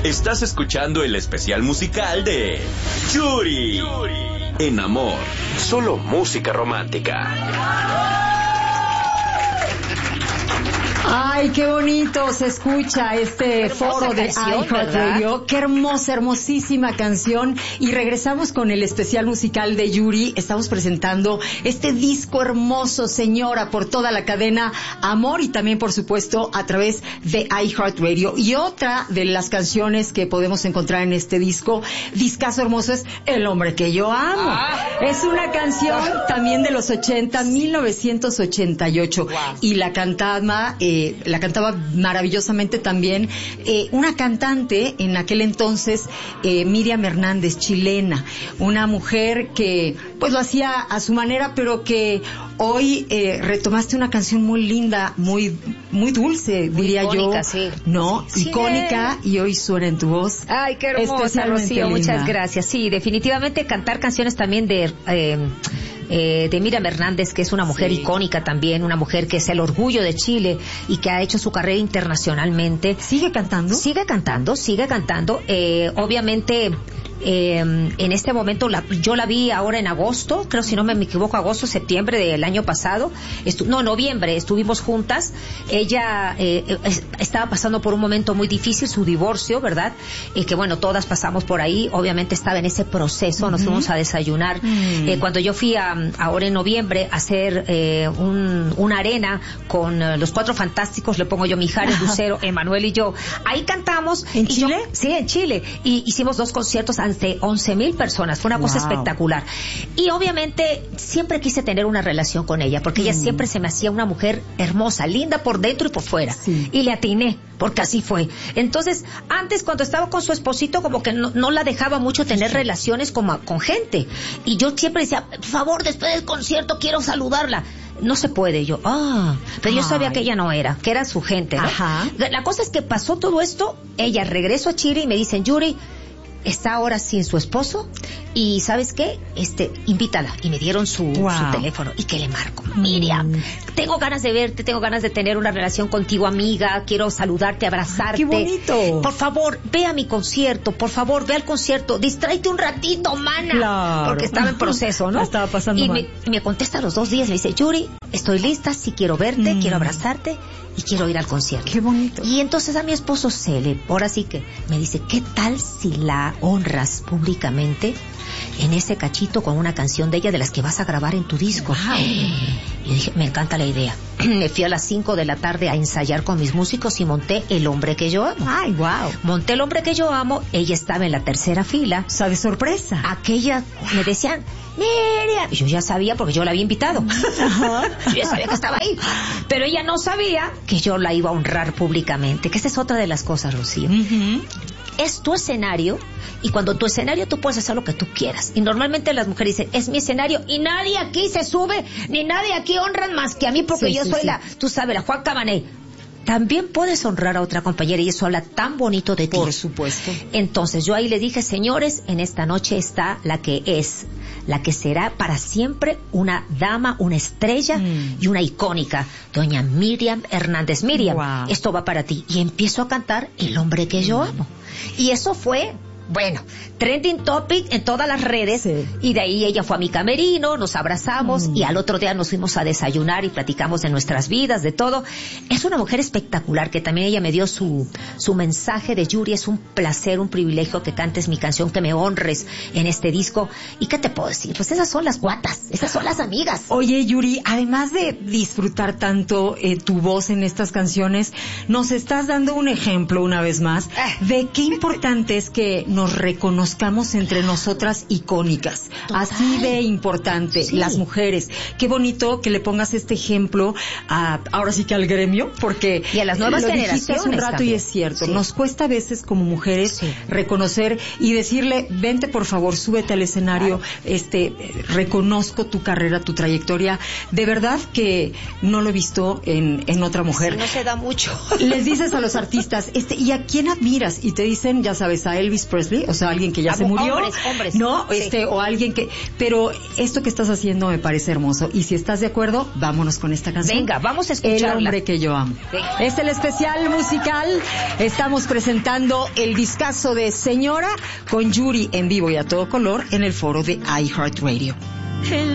Estás escuchando el especial musical de Yuri. En Amor, solo música romántica. Ay, qué bonito se escucha este foro de iHeartRadio. Qué hermosa, hermosísima canción. Y regresamos con el especial musical de Yuri. Estamos presentando este disco hermoso, señora, por toda la cadena Amor y también, por supuesto, a través de iHeartRadio. Y otra de las canciones que podemos encontrar en este discazo hermoso, es El hombre que yo amo. Es una canción también de los 80, 1988. Wow. Y la cantaba maravillosamente también una cantante en aquel entonces, Miriam Hernández, chilena, una mujer que pues lo hacía a su manera, pero que hoy retomaste una canción muy linda, muy dulce, muy diría icónica, yo, sí. ¿No? Sí. Icónica, y hoy suena en tu voz. Ay, qué hermosa, Rocío, muchas gracias. Sí, definitivamente cantar canciones también de Miriam Hernández, que es una mujer icónica también, una mujer que es el orgullo de Chile y que ha hecho su carrera internacionalmente. ¿Sigue cantando? Sigue cantando. Obviamente, en este momento yo la vi ahora en agosto, creo, si no me equivoco, agosto, septiembre del año pasado, noviembre, estuvimos juntas. Ella estaba pasando por un momento muy difícil, su divorcio, ¿verdad? Que bueno, todas pasamos por ahí. Obviamente estaba en ese proceso. Nos fuimos a desayunar. Cuando yo fui ahora en noviembre a hacer una arena con los Cuatro Fantásticos, le pongo yo Mijares, Lucero, Emanuel y yo, ahí cantamos. ¿En Chile? Sí, en Chile. Y hicimos 2 conciertos ante 11,000 personas. Fue una cosa espectacular. Y obviamente siempre quise tener una relación con ella, porque ella siempre se me hacía una mujer hermosa, linda por dentro y por fuera. Sí. Y le atiné, porque así fue. Entonces, antes, cuando estaba con su esposito, como que no la dejaba mucho tener relaciones con gente. Y yo siempre decía, por favor, después del concierto quiero saludarla. No se puede. Yo, pero yo sabía que ella no era, que era su gente, ¿no? Ajá. La cosa es que pasó todo esto, ella regresó a Chile y me dicen, Yuri, está ahora sin su esposo y ¿sabes qué? Invítala. Y me dieron su teléfono. ¿Y qué le marco? Miriam, tengo ganas de verte, tengo ganas de tener una relación contigo, amiga, quiero saludarte, abrazarte. ¡Qué bonito! Por favor, ve a mi concierto, por favor, ve al concierto, distráete un ratito, mana. Claro. Porque estaba en proceso, ¿no? Estaba pasando mal. Y me contesta a los 2 días, me dice, Yuri, estoy lista, sí quiero verte, quiero abrazarte y quiero ir al concierto. ¡Qué bonito! Y entonces a mi esposo ahora sí que me dice, ¿qué tal si la honras públicamente en ese cachito con una canción de ella de las que vas a grabar en tu disco? Wow. Y yo dije, me encanta la idea. Me fui a las 5 de la tarde a ensayar con mis músicos y monté El hombre que yo amo. Ay, wow. Monté El hombre que yo amo, ella estaba en la tercera fila. O sea, de sorpresa. Aquella, me decían, Miriam. Y yo ya sabía porque yo la había invitado. Yo ya sabía que estaba ahí. Pero ella no sabía que yo la iba a honrar públicamente. Que esa es otra de las cosas, Rocío. Es tu escenario, y cuando tu escenario tú puedes hacer lo que tú quieras. Y normalmente las mujeres dicen, es mi escenario y nadie aquí se sube, ni nadie aquí honran más que a mí, porque yo soy tú sabes, la Juan Cabané. También puedes honrar a otra compañera y eso habla tan bonito de ti. Por supuesto. Entonces yo ahí le dije, señores, en esta noche está la que será para siempre una dama, una estrella y una icónica, doña Miriam Hernández. Miriam, esto va para ti. Y empiezo a cantar El hombre que yo amo. Y eso fue, bueno, trending topic en todas las redes. Sí. Y de ahí ella fue a mi camerino, nos abrazamos y al otro día nos fuimos a desayunar y platicamos de nuestras vidas, de todo. Es una mujer espectacular, que también ella me dio su mensaje de Yuri, es un placer, un privilegio que cantes mi canción, que me honres en este disco. ¿Y qué te puedo decir? Pues esas son las guatas, esas son las amigas. Oye, Yuri, además de disfrutar tanto tu voz en estas canciones, nos estás dando un ejemplo una vez más de qué importante es que nos reconozcamos entre nosotras icónicas. Total. Así de importante, las mujeres. Qué bonito que le pongas este ejemplo ahora sí que al gremio, porque y a las nuevas generaciones hace un rato también. Y es cierto, nos cuesta a veces como mujeres reconocer y decirle, vente por favor, súbete al escenario, reconozco tu carrera, tu trayectoria. De verdad que no lo he visto en otra mujer. Sí, no se da mucho. Les dices a los artistas, ¿y a quién admiras? Y te dicen, ya sabes, a Elvis Presley. Presley, o sea, alguien que ya se murió, hombres, ¿no? sí. O alguien que, pero esto que estás haciendo me parece hermoso, y si estás de acuerdo, vámonos con esta canción. Venga, vamos a escucharla. El hombre que yo amo. Sí. Es el especial musical. Estamos presentando el discazo de Señora con Yuri en vivo y a todo color en el foro de iHeartRadio.